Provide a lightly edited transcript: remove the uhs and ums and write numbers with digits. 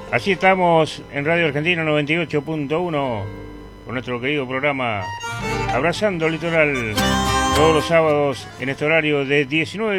Así estamos en Radio Argentina 98.1 con nuestro querido programa Abrazando el Litoral, todos los sábados en este horario de 19